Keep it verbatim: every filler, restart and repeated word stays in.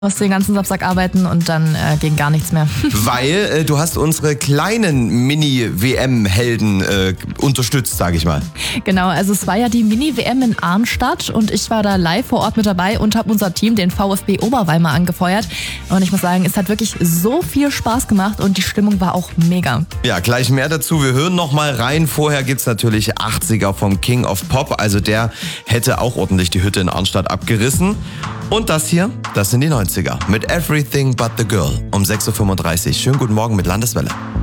musste den ganzen Samstag arbeiten und dann äh, ging gar nichts mehr. Weil äh, du hast unsere kleinen Mini-W M-Helden äh, unterstützt, sage ich mal. Genau, also es war ja die Mini-W M in Arnstadt und ich war da live vor Ort mit dabei und habe unser Team, den VfB Oberweimar, angefeuert. Und ich muss sagen, es hat wirklich so viel Spaß gemacht und die Stimmung war auch mega. Ja, gleich mehr dazu. Wir hören noch mal rein. Vorher gibt's natürlich achtziger vom King of Pop. Also der hätte auch ordentlich die Hütte in Arnstadt abgerissen. Und das hier, das sind die neunziger mit Everything But The Girl um sechs Uhr fünfunddreißig. Schönen guten Morgen mit Landeswelle.